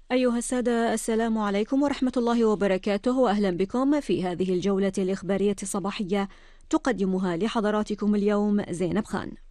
أيها السادة، السلام عليكم ورحمة الله وبركاته، وأهلا بكم في هذه الجولة الإخبارية الصباحية، تقدمها لحضراتكم اليوم زينب خان.